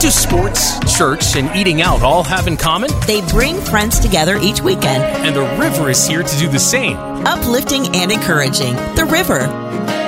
do sports, church, and eating out all have in common? They bring friends together each weekend. And the river is here to do the same. Uplifting and encouraging. The River.